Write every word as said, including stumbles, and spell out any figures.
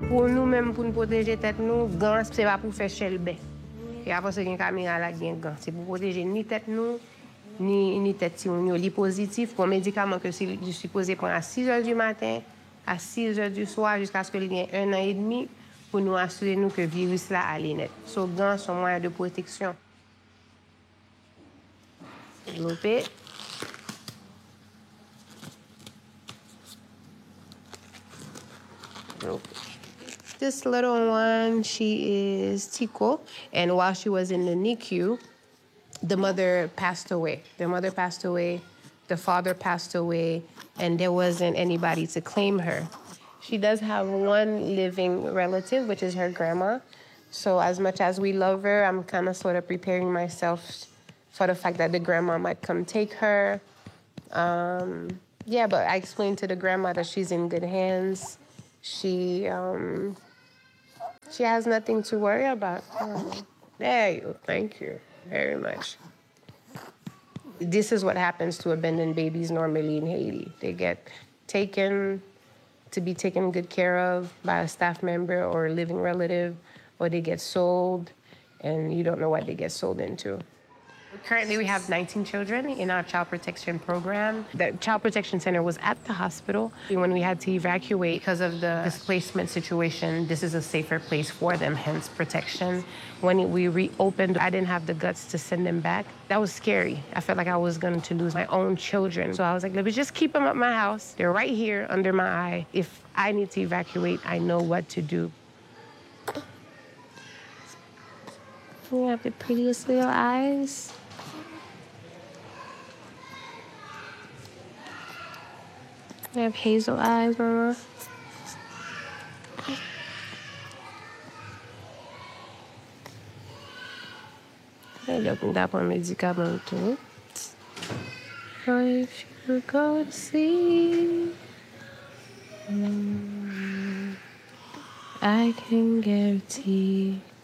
Pour nous-mêmes, pour nous protéger la tête, nous, gants, ce n'est pas pour faire chelbe. Et après, c'est une caméra là, il y a un gant. C'est pour protéger ni tête nous, ni, ni tête si on est positif pour un médicament que je suis supposé prendre à six heures du matin, à six heures du soir, jusqu'à ce qu'il y ait un an et demi, pour nous assurer nous que le virus là allait net. So, gants sont moyens de protection. Développer. This little one, she is Tico, and while she was in the N I C U, the mother passed away. The mother passed away, the father passed away, and there wasn't anybody to claim her. She does have one living relative, which is her grandma. So as much as we love her, I'm kind of sort of preparing myself for the fact that the grandma might come take her. Um, yeah, but I explained to the grandma that she's in good hands. She, um, she has nothing to worry about. Oh, there you go. Thank you very much. This is what happens to abandoned babies normally in Haiti. They get taken to be taken good care of by a staff member or a living relative, or they get sold, and you don't know what they get sold into. Currently, we have nineteen children in our child protection program. The child protection center was at the hospital. When we had to evacuate because of the displacement situation, this is a safer place for them, hence protection. When we reopened, I didn't have the guts to send them back. That was scary. I felt like I was going to lose my own children. So I was like, let me just keep them at my house. They're right here under my eye. If I need to evacuate, I know what to do. You have the prettiest little eyes. I have hazel eyes, Mama. Ele é dá para medicamento. If you go to sleep, I can guarantee